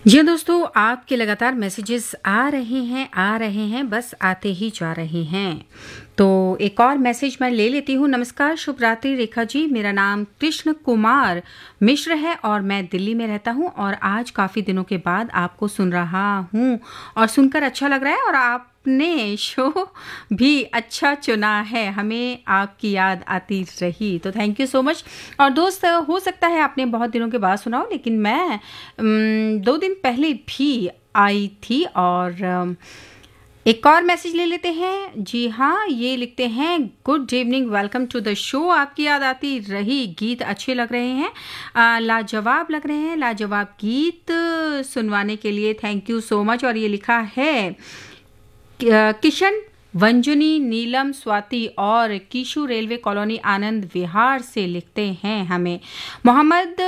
जी दोस्तों, आपके लगातार मैसेजेस आ रहे हैं, बस आते ही जा रहे हैं। तो एक और मैसेज मैं ले लेती हूँ। नमस्कार, शुभ रात्रि रेखा जी। मेरा नाम कृष्ण कुमार मिश्र है और मैं दिल्ली में रहता हूँ और आज काफ़ी दिनों के बाद आपको सुन रहा हूँ और सुनकर अच्छा लग रहा है और आपने शो भी अच्छा चुना है, हमें आपकी याद आती रही, तो थैंक यू सो मच। और दोस्त, हो सकता है आपने बहुत दिनों के बाद सुना हो, लेकिन मैं 2 दिन पहले भी आई थी। और एक और मैसेज ले लेते हैं। जी हाँ, ये लिखते हैं, good evening, welcome to the show. आपकी याद आती रही, गीत अच्छे लग रहे हैं, लाजवाब लग रहे हैं, लाजवाब गीत सुनवाने के लिए थैंक यू सो मच। और ये लिखा है किशन, वंजुनी, नीलम, स्वाति और कीशु, रेलवे कॉलोनी, आनंद विहार से लिखते हैं हमें। मोहम्मद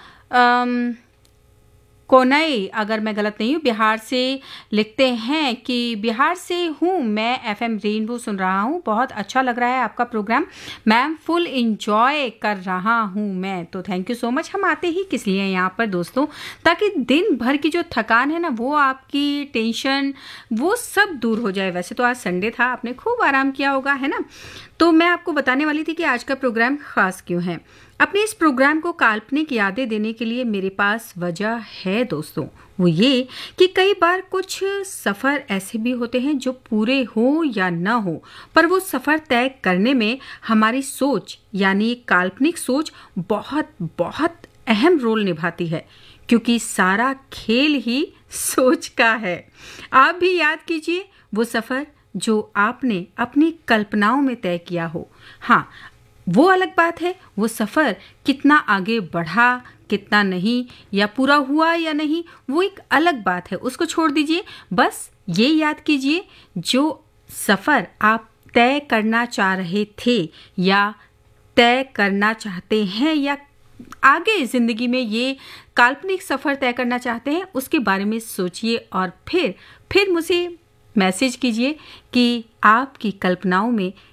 कोनई, अगर मैं गलत नहीं हूँ, बिहार से लिखते हैं कि बिहार से हूँ मैं, एफएम रेनबो सुन रहा हूँ, बहुत अच्छा लग रहा है आपका प्रोग्राम मैम, फुल इंजॉय कर रहा हूँ मैं। तो थैंक यू सो मच। हम आते ही किस लिए यहाँ पर दोस्तों, ताकि दिन भर की जो थकान है ना, वो आपकी टेंशन, वो सब दूर हो जाए। वैसे तो आज संडे था, आपने खूब आराम किया होगा, है ना। तो मैं आपको बताने वाली थी कि आज का प्रोग्राम खास क्यों है। अपने इस प्रोग्राम को काल्पनिक यादें देने के लिए मेरे पास वजह है दोस्तों। वो ये कि कई बार कुछ सफ़र ऐसे भी होते हैं जो पूरे हो या ना हो, पर वो सफ़र तय करने में हमारी सोच यानी काल्पनिक सोच बहुत बहुत अहम रोल निभाती है, क्योंकि सारा खेल ही सोच का है। आप भी याद कीजिए वो सफ़र जो आपने अपनी कल्पनाओं में तय किया हो। हाँ, वो अलग बात है वो सफ़र कितना आगे बढ़ा, कितना नहीं, या पूरा हुआ या नहीं, वो एक अलग बात है, उसको छोड़ दीजिए। बस ये याद कीजिए जो सफ़र आप तय करना चाह रहे थे या तय करना चाहते हैं, या आगे ज़िंदगी में ये काल्पनिक सफ़र तय करना चाहते हैं, उसके बारे में सोचिए और फिर मुझे मैसेज कीजिए कि आपकी कल्पनाओं में